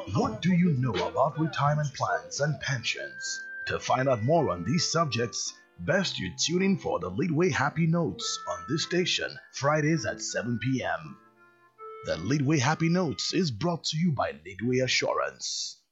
What do you know about retirement plans and pensions? To find out more on these subjects, best you tune in for the Leadway Happy Notes on this station, Fridays at 7 p.m. The Leadway Happy Notes is brought to you by Leadway Assurance.